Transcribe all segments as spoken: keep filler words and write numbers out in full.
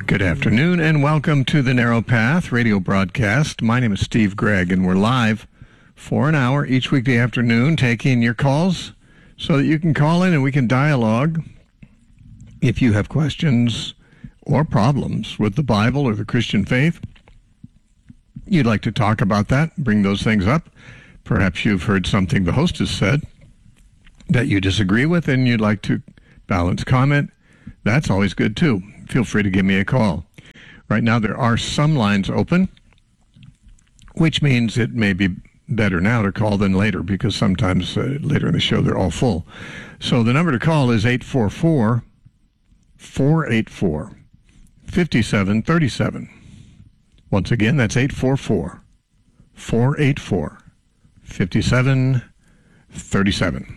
Good afternoon and welcome to the Narrow Path radio broadcast. My name is Steve Gregg and we're live for an hour each weekday afternoon taking your calls so that you can call in and we can dialogue. If you have questions or problems with the Bible or the Christian faith, you'd like to talk about that, bring those things up. Perhaps you've heard something the host has said that you disagree with and you'd like to balance comment. That's always good too. Feel free to give me a call. Right now there are some lines open, which means it may be better now to call than later because sometimes uh, later in the show they're all full. So the number to call is eight four four, four eight four, five seven three seven. Once again, that's eight four four, four eight four, five seven three seven.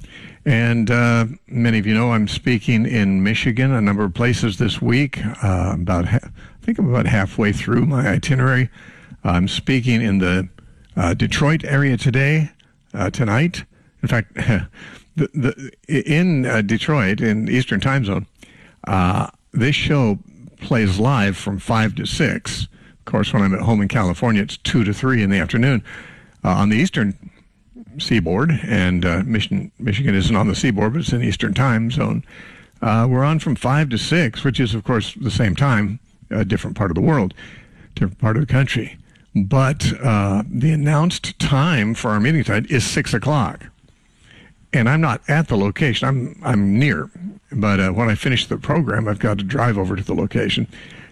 And uh, many of you know I'm speaking in Michigan, a number of places this week. Uh, about ha- I think I'm about halfway through my itinerary. I'm speaking in the uh, Detroit area today, uh, tonight. In fact, the, the, in uh, Detroit, in Eastern Time Zone, uh, this show plays live from five to six. Of course, when I'm at home in California, it's two to three in the afternoon. Uh, on the Eastern Seaboard, and uh, Michigan, Michigan isn't on the seaboard, but it's in Eastern Time Zone. Uh, we're on from five to six, which is, of course, the same time, a different part of the world, different part of the country. But uh, the announced time for our meeting tonight is six o'clock. And I'm not at the location. I'm I'm near. But uh, when I finish the program, I've got to drive over to the location.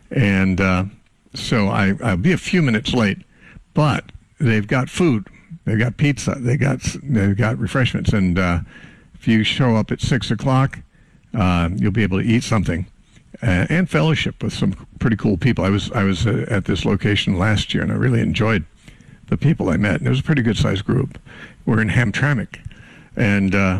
And uh, so I, I'll be a few minutes late. But they've got food. They've got pizza. They got they've got refreshments, and uh, if you show up at six o'clock, uh, you'll be able to eat something uh, and fellowship with some pretty cool people. I was I was uh, at this location last year, and I really enjoyed the people I met. And it was a pretty good sized group. We're in Hamtramck, and uh,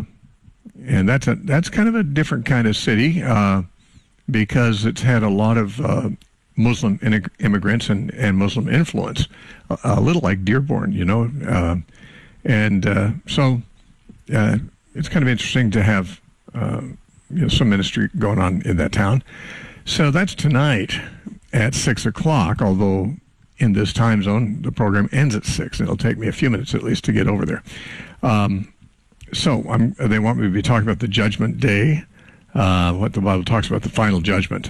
and that's a that's kind of a different kind of city uh, because it's had a lot of Uh, Muslim immigrants and, and Muslim influence, a, a little like Dearborn, you know. Uh, and uh, so uh, it's kind of interesting to have uh, you know, some ministry going on in that town. So that's tonight at six o'clock, although in this time zone, the program ends at six. It'll take me a few minutes at least to get over there. Um, so I'm, they want me to be talking about the Judgment Day, uh, what the Bible talks about, the final judgment.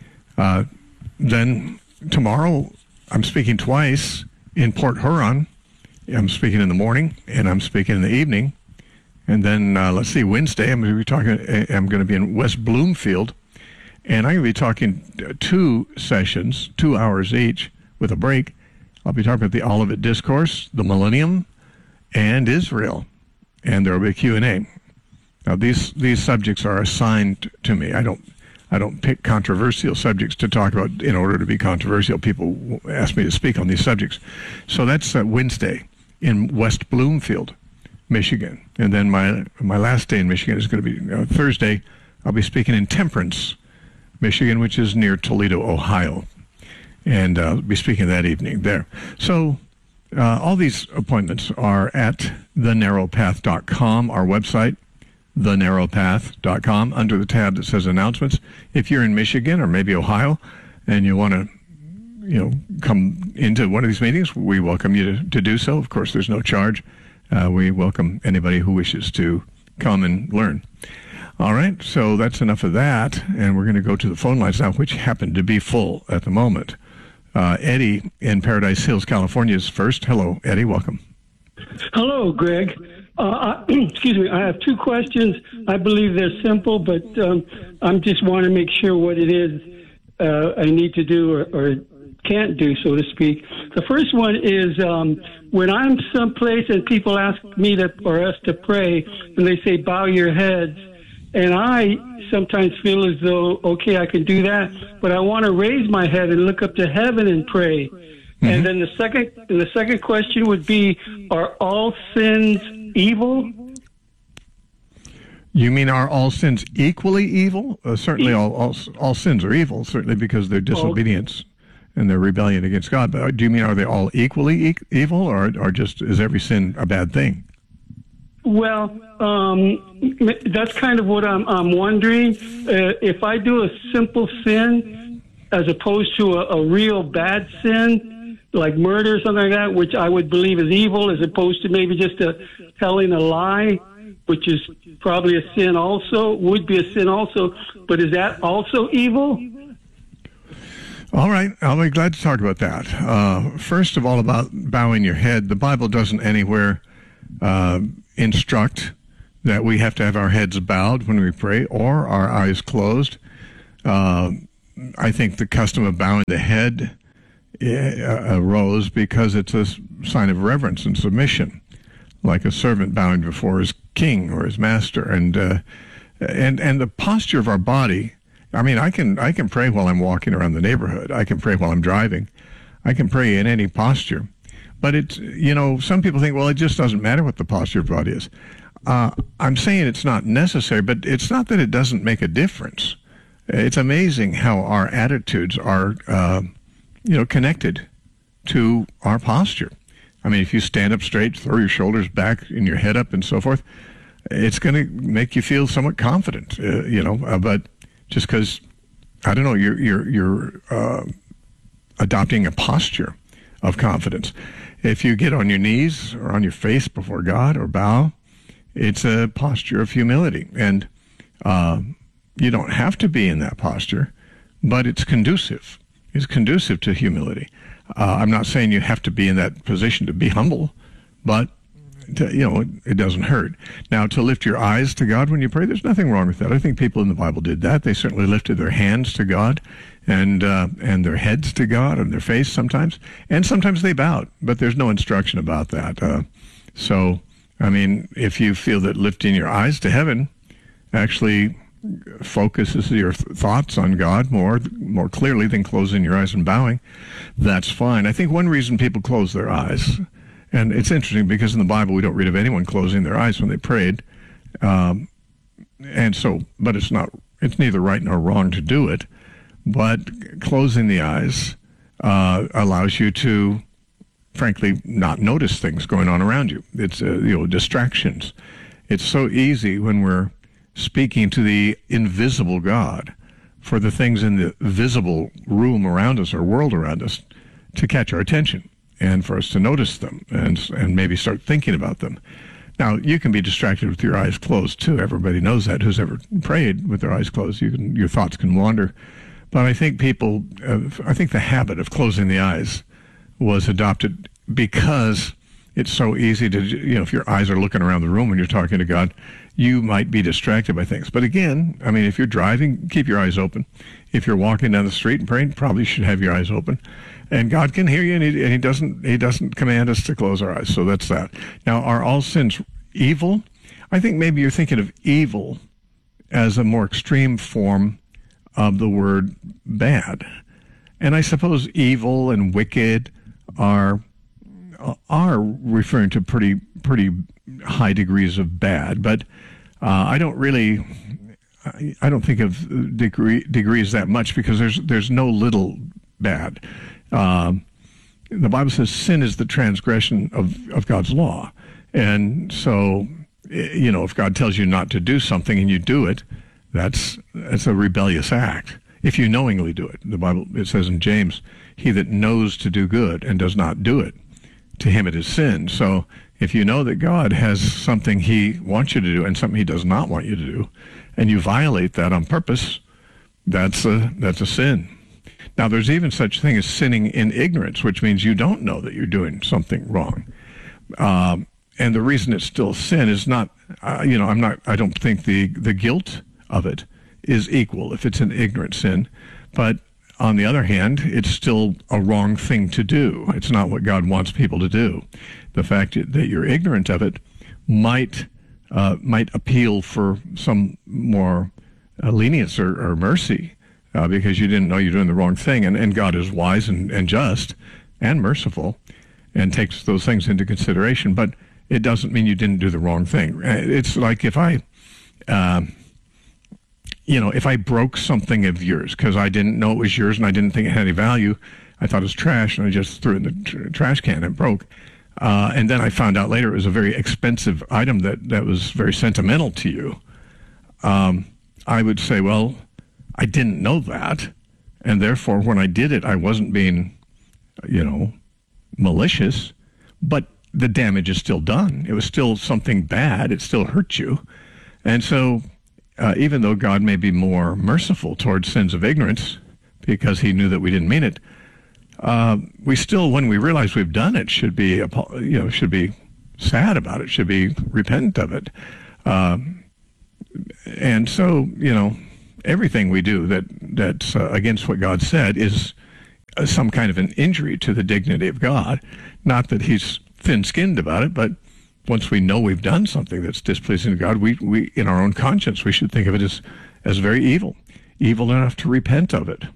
Uh, Then tomorrow, I'm speaking twice in Port Huron. I'm speaking in the morning, and I'm speaking in the evening. And then, uh, let's see, Wednesday, I'm going to be talking. I'm going to be in West Bloomfield, and I'm going to be talking two sessions, two hours each, with a break. I'll be talking about the Olivet Discourse, the Millennium, and Israel, and there will be a Q and A. Now, these these subjects are assigned to me. I don't. I don't pick controversial subjects to talk about in order to be controversial. People ask me to speak on these subjects. So that's uh, Wednesday in West Bloomfield, Michigan. And then my my last day in Michigan is going to be uh, Thursday. I'll be speaking in Temperance, Michigan, which is near Toledo, Ohio. And uh, I'll be speaking that evening there. So uh, all these appointments are at the narrow path dot com, our website. the narrow path dot com, under the tab that says announcements. If you're in Michigan or maybe Ohio and you want to, you know, come into one of these meetings, we welcome you to, to do so. Of course, there's no charge. Uh, we welcome anybody who wishes to come and learn. All right, so that's enough of that, and we're going to go to the phone lines now, which happen to be full at the moment. Uh, Eddie in Paradise Hills, California is first. Hello, Eddie, welcome. Hello, Greg. Uh, I, excuse me. I have two questions. I believe they're simple, but um, I just want to make sure what it is uh, I need to do or, or can't do, so to speak. The first one is um, when I'm someplace and people ask me to, or us to pray, and they say, bow your heads, and I sometimes feel as though, okay, I can do that, but I want to raise my head and look up to heaven and pray. Mm-hmm. And then the second, the second question would be, are all sins evil? You mean are all sins equally evil? Uh, certainly all, all all sins are evil, certainly because they're disobedience oh. and their rebellion against God. But do you mean are they all equally e- evil, or, or just is every sin a bad thing? Well, um, that's kind of what I'm, I'm wondering. Uh, if I do a simple sin, as opposed to a, a real bad sin, like murder or something like that, which I would believe is evil, as opposed to maybe just a, telling a lie, which is probably a sin also, would be a sin also. But is that also evil? All right, I'll be glad to talk about that. Uh, first of all, about bowing your head. The Bible doesn't anywhere uh, instruct that we have to have our heads bowed when we pray or our eyes closed. Uh, I think the custom of bowing the head uh, arose because it's a sign of reverence and submission, like a servant bowing before his king or his master. And uh, and and the posture of our body. I mean, I can I can pray while I'm walking around the neighborhood. I can pray while I'm driving. I can pray in any posture. But it's, you know, some people think, well, it just doesn't matter what the posture of the body is. Uh, I'm saying it's not necessary, but it's not that it doesn't make a difference. It's amazing how our attitudes are, uh, you know, connected to our posture. I mean, if you stand up straight, throw your shoulders back and your head up and so forth, it's going to make you feel somewhat confident, uh, you know, uh, but just because, I don't know, you're, you're, you're uh, adopting a posture of confidence. If you get on your knees or on your face before God or bow, it's a posture of humility. And uh, you don't have to be in that posture, but it's conducive. It's conducive to humility. Uh, I'm not saying you have to be in that position to be humble, but to, you know, it, it doesn't hurt. Now, to lift your eyes to God when you pray, there's nothing wrong with that. I think people in the Bible did that. They certainly lifted their hands to God and uh, and their heads to God and their face sometimes. And sometimes they bowed, but there's no instruction about that. Uh, so, I mean, if you feel that lifting your eyes to heaven actually focuses your th- thoughts on God more more clearly than closing your eyes and bowing, that's fine. I think one reason people close their eyes, and it's interesting because in the Bible we don't read of anyone closing their eyes when they prayed, um, and so, but it's not, it's neither right nor wrong to do it, but closing the eyes uh, allows you to, frankly, not notice things going on around you. It's, uh, you know, distractions. It's so easy when we're speaking to the invisible God for the things in the visible room around us or world around us to catch our attention and for us to notice them and and maybe start thinking about them. Now, you can be distracted with your eyes closed, too. Everybody knows that. Who's ever prayed with their eyes closed, you can, your thoughts can wander. But I think people, uh, I think the habit of closing the eyes was adopted because it's so easy to, you know, if your eyes are looking around the room when you're talking to God, you might be distracted by things. But again, I mean, if you're driving, keep your eyes open. If you're walking down the street and praying, probably should have your eyes open. And God can hear you, and he, and he doesn't he doesn't command us to close our eyes. So that's that. Now, are all sins evil? I think maybe you're thinking of evil as a more extreme form of the word bad. And I suppose evil and wicked are are referring to pretty pretty high degrees of bad, but uh, I don't really I, I don't think of degree, degrees that much because there's there's no little bad. Um, the Bible says sin is the transgression of, of God's law, and so you know if God tells you not to do something and you do it, that's that's a rebellious act. If you knowingly do it, the Bible it says in James, he that knows to do good and does not do it, to him it is sin. So if you know that God has something he wants you to do and something he does not want you to do, and you violate that on purpose, that's a, that's a sin. Now, there's even such thing as sinning in ignorance, which means you don't know that you're doing something wrong. Um, and the reason it's still sin is not, uh, you know, I'm not, I don't think the, the guilt of it is equal if it's an ignorant sin. But on the other hand, it's still a wrong thing to do. It's not what God wants people to do. The fact that you're ignorant of it might uh, might appeal for some more uh, lenience or, or mercy uh, because you didn't know you're doing the wrong thing. And, and God is wise and, and just and merciful and takes those things into consideration. But it doesn't mean you didn't do the wrong thing. It's like if I... Uh, You know, if I broke something of yours because I didn't know it was yours and I didn't think it had any value, I thought it was trash and I just threw it in the tr- trash can and it broke. Uh, and then I found out later it was a very expensive item that, that was very sentimental to you. Um, I would say, well, I didn't know that. And therefore, when I did it, I wasn't being, you know, malicious, but the damage is still done. It was still something bad. It still hurt you. And so uh, even though God may be more merciful towards sins of ignorance because he knew that we didn't mean it, uh, we still, when we realize we've done it, should be, you know, should be sad about it, should be repentant of it. Uh, and so, you know, everything we do that that's uh, against what God said is uh, some kind of an injury to the dignity of God. Not that he's thin-skinned about it, but once we know we've done something that's displeasing to God, we, we in our own conscience, we should think of it as, as very evil, evil enough to repent of it.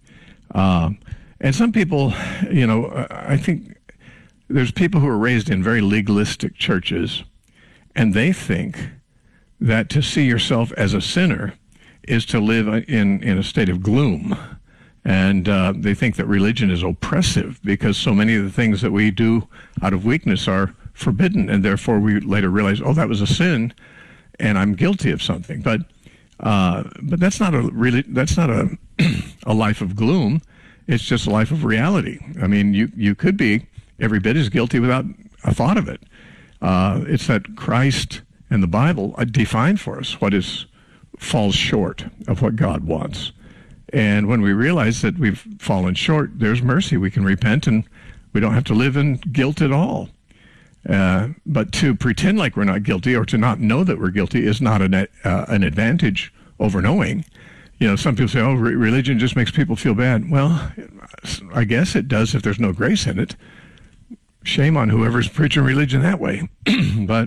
Uh, and some people, you know, I think there's people who are raised in very legalistic churches, and they think that to see yourself as a sinner is to live in, in a state of gloom. And uh, they think that religion is oppressive because so many of the things that we do out of weakness are forbidden, and therefore we later realize, oh, that was a sin, and I'm guilty of something. But uh, but that's not a really that's not a a life of gloom. It's just a life of reality. I mean, you you could be every bit as guilty without a thought of it. Uh, it's that Christ and the Bible define for us what is falls short of what God wants. And when we realize that we've fallen short, there's mercy. We can repent, and we don't have to live in guilt at all. Uh, but to pretend like we're not guilty or to not know that we're guilty is not an, uh, an advantage over knowing. You know, some people say, oh, re- religion just makes people feel bad. Well, I guess it does if there's no grace in it. Shame on whoever's preaching religion that way. but,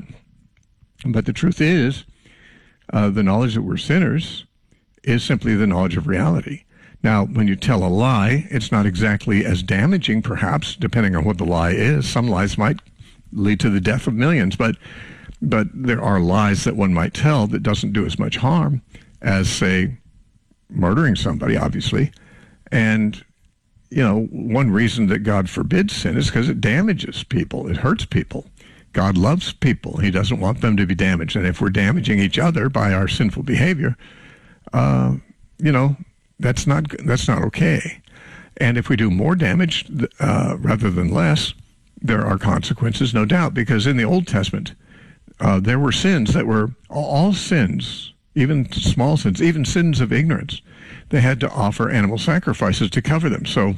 but the truth is, uh, the knowledge that we're sinners is simply the knowledge of reality. Now, when you tell a lie, it's not exactly as damaging, perhaps, depending on what the lie is. Some lies might lead to the death of millions, but but there are lies that one might tell that doesn't do as much harm as, say, murdering somebody, obviously. And, you know, one reason that God forbids sin is because it damages people. It hurts people. God loves people. He doesn't want them to be damaged. And if we're damaging each other by our sinful behavior, uh, you know, that's not that's not okay. And if we do more damage uh, rather than less, there are consequences, no doubt, because in the Old Testament, uh, there were sins that were all sins, even small sins, even sins of ignorance. They had to offer animal sacrifices to cover them. So,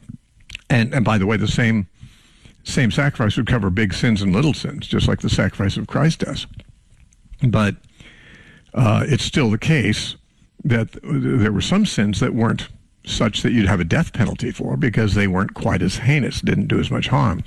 and and by the way, the same same sacrifice would cover big sins and little sins, just like the sacrifice of Christ does. But uh, it's still the case that there were some sins that weren't such that you'd have a death penalty for because they weren't quite as heinous, didn't do as much harm,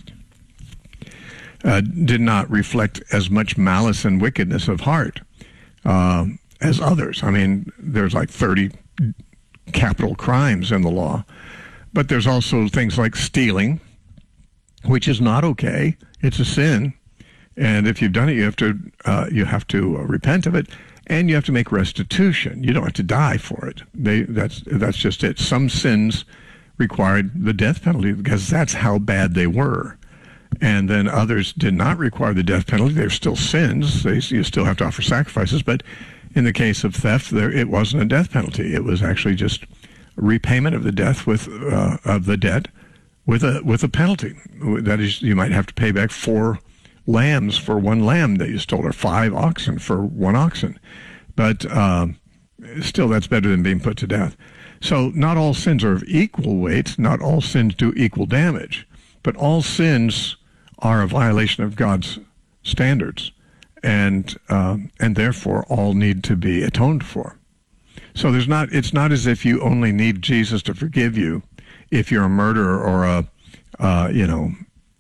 uh, did not reflect as much malice and wickedness of heart uh, as others. I mean, there's like thirty capital crimes in the law, but there's also things like stealing, which is not okay. It's a sin, and if you've done it, you have to uh, you have to uh, repent of it. And you have to make restitution. You don't have to die for it. They, that's that's just it. Some sins required the death penalty because that's how bad they were. And then others did not require the death penalty. They're still sins. They, you still have to offer sacrifices. But in the case of theft, there it wasn't a death penalty. It was actually just repayment of the death with uh, of the debt with a with a penalty. That is, you might have to pay back four lambs for one lamb that you stole, or five oxen for one oxen. But uh, still, that's better than being put to death. So not all sins are of equal weight. Not all sins do equal damage. But all sins are a violation of God's standards, and uh, and therefore all need to be atoned for. So there's not. It's not as if you only need Jesus to forgive you if you're a murderer or a uh, you know.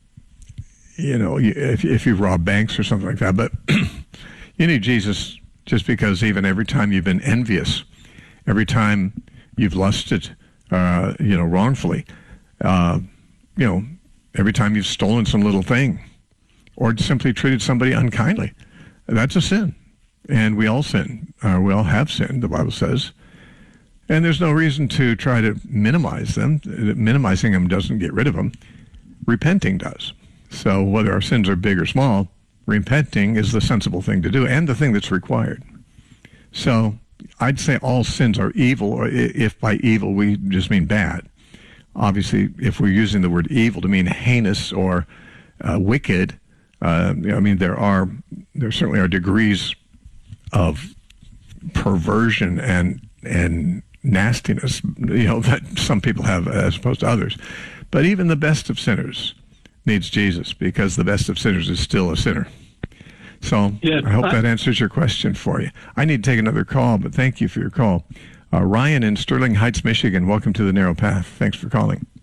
You know, if if you rob banks or something like that, but you need Jesus just because even every time you've been envious, every time you've lusted, uh, you know, wrongfully, uh, you know, every time you've stolen some little thing, or simply treated somebody unkindly, that's a sin, and we all sin. Uh, we all have sinned, the Bible says, and there's no reason to try to minimize them. Minimizing them doesn't get rid of them. Repenting does. So whether our sins are big or small, repenting is the sensible thing to do and the thing that's required. So I'd say all sins are evil, or if by evil we just mean bad. Obviously, if we're using the word evil to mean heinous or uh, wicked, uh, I mean, there are there certainly are degrees of perversion and and nastiness, you know, that some people have as opposed to others. But even the best of sinners needs Jesus, because the best of sinners is still a sinner. So yeah, I hope I, that answers your question for you. I need to take another call, but thank you for your call. Uh, Ryan in Sterling Heights, Michigan, welcome to the Narrow Path. Thanks for calling.